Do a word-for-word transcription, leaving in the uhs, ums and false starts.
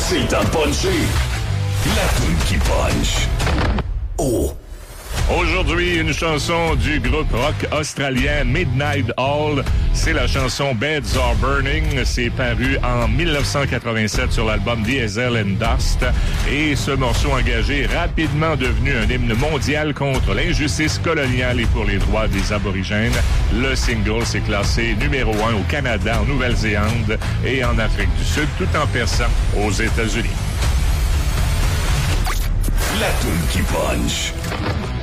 C'est le temps de puncher. La toune qui punch. Oh! Aujourd'hui, une chanson du groupe rock australien Midnight Oil. C'est la chanson Beds Are Burning. C'est paru en dix-neuf cent quatre-vingt-sept sur l'album Diesel and Dust. Et ce morceau engagé est rapidement devenu un hymne mondial contre l'injustice coloniale et pour les droits des aborigènes. Le single s'est classé numéro un au Canada, en Nouvelle-Zélande et en Afrique du Sud, tout en perçant aux États-Unis. La toune qui punch.